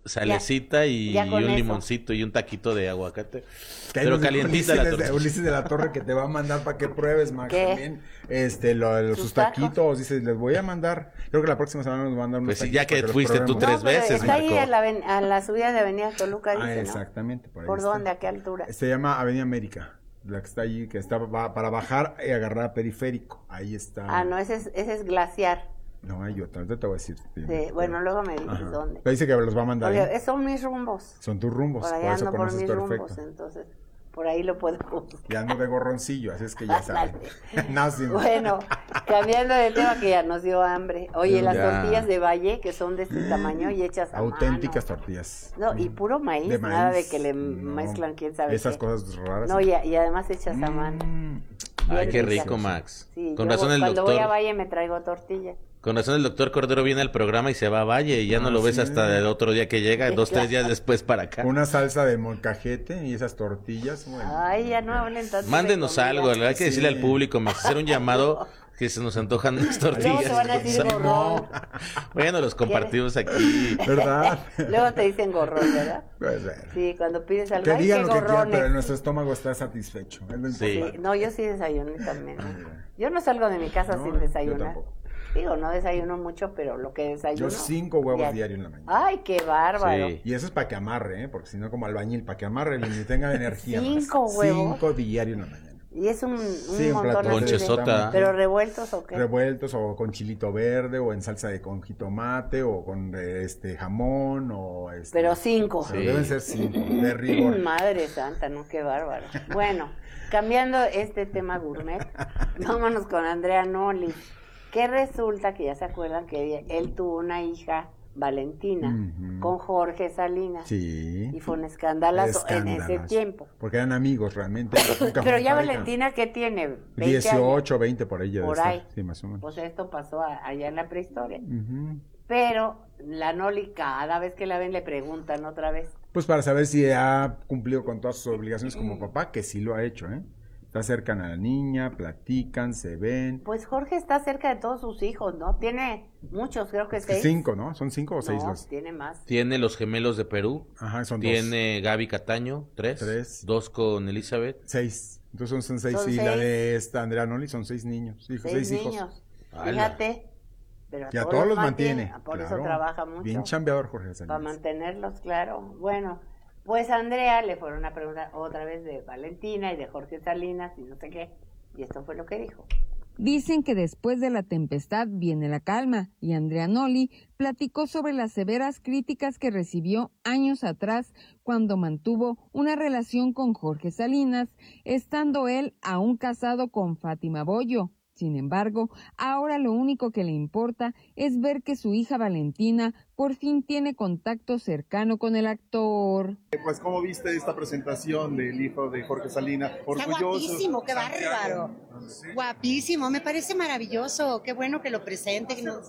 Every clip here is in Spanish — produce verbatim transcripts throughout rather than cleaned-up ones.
salecita y, ya y un eso. limoncito y un taquito de aguacate. Que Pero calientita la tortilla. Ulises de la Torre que te va a mandar para que pruebes, Max, ¿Qué? también. Este, lo, los, sus taquitos, dices, les voy a mandar. Creo que la próxima semana nos van a mandar unos Pues sí, taquitos ya que para fuiste los tú probemos. tres No, pero veces, está ahí Marco. a la, a la subida de Avenida Toluca, dice, Ah, ¿no? exactamente. Por, ahí ¿Por está. dónde? ¿A qué altura? Se llama Avenida América, la que está allí, que está va, para bajar y agarrar periférico. Ahí está. Ah, no, ese es, ese es Glaciar. No, hay otra, ahorita te voy a decir. Sí, bueno, luego me dices Ajá. dónde. Pero dice que los va a mandar. Porque ¿eh? son mis rumbos. Son tus rumbos, Por por, ahí eso ando por conoces mis perfecto. rumbos, entonces por ahí lo puedo buscar. Ya ando de gorroncillo, así es que ya sabes. No, sí, no. Bueno, cambiando de tema que ya nos dio hambre. Oye, las Ya. tortillas de Valle, que son de este tamaño y hechas a Auténticas mano. tortillas. No, y puro maíz, De nada de maíz, que le no. mezclan quién sabe Esas qué. cosas raras. No, y, y además hechas a mano. Mm. Ay, Bien qué ricas. rico, Max. Sí, Con yo razón el cuando voy a doctor, Valle me traigo tortilla. con razón el doctor Cordero viene al programa y se va a Valle y ya no Ah, lo ves sí. hasta el otro día que llega, Sí, dos, claro. tres días después para acá. Una salsa de molcajete y esas tortillas. Bueno. Ay, ya no hablen tanto de Mándenos comida. algo, hay que Sí. decirle al público, Max, hacer un llamado que se nos antojan unas Luego tortillas. te van a decir con sal. gorrón. Bueno, los compartimos aquí. ¿Verdad? Luego te dicen gorrón, ¿verdad? Pues, bueno. Sí, cuando pides algo, Que ay, digan qué lo que quieran, gorrones. pero nuestro estómago está satisfecho. Es lo Sí. importante. Sí, no, yo sí desayuné también. ¿no? Ah, Yo no salgo de mi casa No, sin yo desayunar. tampoco. Digo, no desayuno mucho, pero lo que desayuno. Yo cinco huevos diario. diarios en la mañana. Ay, qué bárbaro. Sí. Y eso es para que amarre, ¿eh? Porque si no, como albañil, para que amarre y tenga energía. más. ¿Cinco huevos? Cinco diarios en la mañana. Y es un, un Sí, un montón plato así Con de- chesota. ¿Pero revueltos o qué? Revueltos o con chilito verde o en salsa de con jitomate o con eh, este jamón o este. Pero cinco. Pero Sí. deben ser cinco, de rigor. Madre santa, no, qué bárbaro. Bueno, cambiando este tema gourmet, vámonos con Andrea Noli, que resulta que ya se acuerdan que él tuvo una hija, Valentina, Ujú. con Jorge Salinas. Sí. Y fue un escandalazo en ese Escándalazo. tiempo. Porque eran amigos realmente. nunca Pero fueron ya pareja. Valentina, ¿qué tiene? veinte dieciocho, veinte por ella. Por debe ahí. estar. Sí, más o menos. Pues esto pasó a- allá en la prehistoria. Ujú. Pero la Noli, cada vez que la ven, le preguntan otra vez. Pues para saber si ha cumplido con todas sus obligaciones como papá, que sí lo ha hecho, ¿eh? Se acercan a la niña, platican, se ven. Pues Jorge está cerca de todos sus hijos, ¿no? Tiene muchos, creo que seis. Cinco, ¿no? ¿Son cinco o seis No, los? tiene más. Tiene los gemelos de Perú. Ajá, son Tiene Gaby Cataño, tres. Tres. Dos con Elizabeth. dos. Seis. Entonces son, son seis. Son y seis. la de esta Andrea Noli son seis niños. Hijos, Seis, seis hijos. niños. ¡Hala! Fíjate. Pero Y a todos los mantiene. Por eso claro. trabaja mucho. Bien chambeador Jorge Para Salinas. mantenerlos, claro. Bueno, pues a Andrea le fueron a preguntar otra vez de Valentina y de Jorge Salinas y no sé qué. Y esto fue lo que dijo. Dicen que después de la tempestad viene la calma, y Andrea Noli platicó sobre las severas críticas que recibió años atrás cuando mantuvo una relación con Jorge Salinas, estando él aún casado con Fátima Boyo. Sin embargo, ahora lo único que le importa es ver que su hija Valentina por fin tiene contacto cercano con el actor. Pues, ¿cómo viste esta presentación del hijo de Jorge Salinas? Está guapísimo, qué bárbaro. Guapísimo, me parece maravilloso. Qué bueno que lo presente. Que no...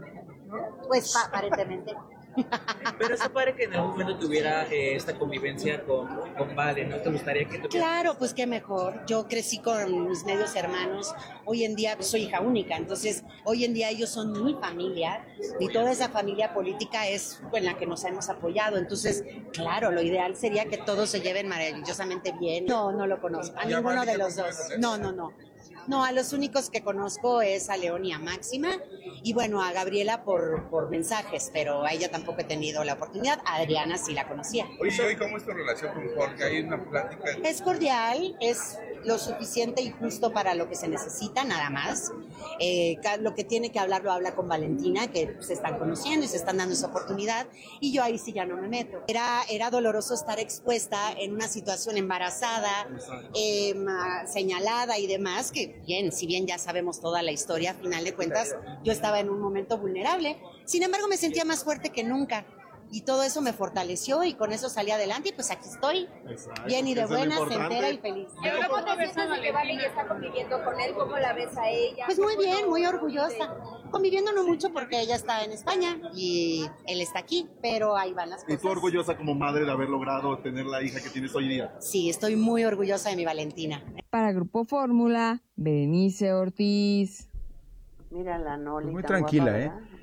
Pues pa- aparentemente. Pero está padre que en algún momento tuviera eh, esta convivencia con, con Vale, ¿no? ¿Te gustaría que tuviera? Claro, pues qué mejor. Yo crecí con mis medios hermanos. Hoy en día soy hija única, entonces hoy en día ellos son mi familia y toda esa familia política es con la que nos hemos apoyado. Entonces, claro, lo ideal sería que todos se lleven maravillosamente bien. No, no lo conozco. A ninguno de los dos. No, no, no. No, a los únicos que conozco es a León y a Máxima, y bueno, a Gabriela por, por mensajes, pero a ella tampoco he tenido la oportunidad. A Adriana sí la conocía. Oye, ¿y cómo es tu relación con Jorge? ¿Hay una plática? Es cordial, es lo suficiente y justo para lo que se necesita, nada más. Eh, ca- lo que tiene que hablar lo habla con Valentina, que se están conociendo y se están dando esa oportunidad, y yo ahí sí ya no me meto. Era, era doloroso estar expuesta en una situación embarazada, eh, ma- señalada y demás, que bien, si bien ya sabemos toda la historia, a final de cuentas, yo estaba en un momento vulnerable. Sin embargo, me sentía más fuerte que nunca. Y todo eso me fortaleció y con eso salí adelante y pues aquí estoy, bien y de buenas, entera y feliz. ¿Cómo te sientes de que Vale ya está conviviendo con él? ¿Cómo la ves a ella? Pues muy bien, muy orgullosa. Conviviendo no mucho porque ella está en España y él está aquí, pero ahí van las ¿Y cosas. tú orgullosa como madre de haber logrado tener la hija que tienes hoy día? Sí, estoy muy orgullosa de mi Valentina. Para Grupo Fórmula, Berenice Ortiz. Mira la Noli. Muy tan tranquila, guapa, ¿eh? ¿verdad?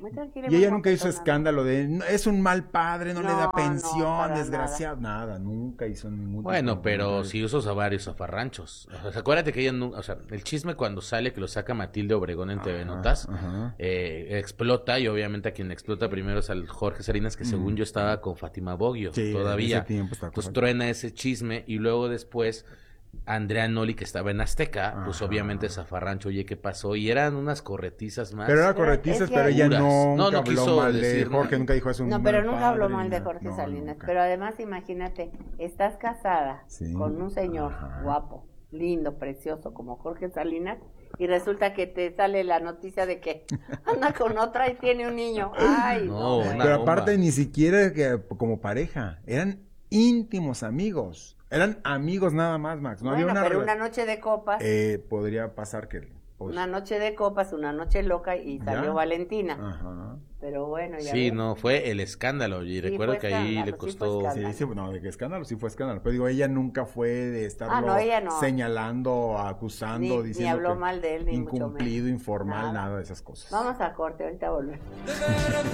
Muy tranquila. Y muy ella nunca hizo contestona. escándalo de, "No, es un mal padre, no, le No, da no, pensión, para desgraciado". Nada. nunca hizo ningún... Bueno, tipo de pero comentario. sí usó a varios zafarranchos. O sea, acuérdate que ella nunca, o sea, el chisme cuando sale que lo saca Matilde Obregón en T V Ajá, Notas, ajá. eh, explota y obviamente a quien explota primero es al Jorge Salinas, que según Mm. yo estaba con Fátima Boggio Sí, en todavía. ese tiempo estaba con Entonces Fátima. truena ese chisme y luego después Andrea Noli, que estaba en Azteca, pues Ajá. obviamente zafarrancho, oye, ¿qué pasó? Y eran unas corretizas más. Pero era Pero corretizas, es que- pero ella Duras. nunca No, no habló quiso mal de decir Jorge, nada. nunca dijo eso. No, pero nunca habló mal de Jorge no, Salinas. nunca. Pero además, imagínate, estás casada Sí. con un señor Ajá. guapo, lindo, precioso como Jorge Salinas, y resulta que te sale la noticia de que anda con otra y tiene un niño. Ay, no. No, bueno. una Pero bomba. aparte ni siquiera que, como pareja, eran íntimos amigos. Eran amigos nada más, Max. No Bueno, había una pero rela- una noche de copas, Eh, podría pasar que... pues, una noche de copas, una noche loca y salió ¿Ya? Valentina. Ajá. Pero bueno, ya Sí, ves. no, fue el escándalo. Y Sí, recuerdo fue que ahí escándalo, le sí costó... fue Sí, escándalo. sí, no, de que escándalo, sí fue escándalo. Pero digo, ella nunca fue de estarlo Ah, no, ella no. señalando, acusando, Ni- ni diciendo habló que mal de él, ni mucho incumplido, menos. informal, Nada. nada de esas cosas. Vamos a corte, ahorita volvemos.